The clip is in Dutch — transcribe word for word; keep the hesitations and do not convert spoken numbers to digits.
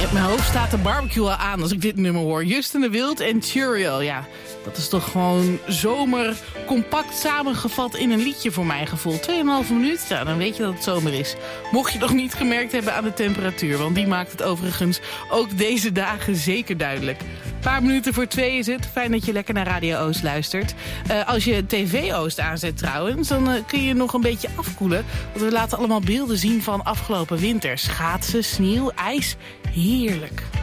Met mijn hoofd staat de barbecue al aan als ik dit nummer hoor. Justin de Wild en Cheerio. Ja, dat is toch gewoon zomer compact samengevat in een liedje voor mijn gevoel. tweeënhalve minuut, ja, dan weet je dat het zomer is. Mocht je nog niet gemerkt hebben aan de temperatuur, want die maakt het overigens ook deze dagen zeker duidelijk. Een paar minuten voor twee is het. Fijn dat je lekker naar Radio Oost luistert. Uh, als je T V Oost aanzet trouwens, dan uh, kun je nog een beetje afkoelen. Want we laten allemaal beelden zien van afgelopen winter. Schaatsen, sneeuw, ijs. Heerlijk.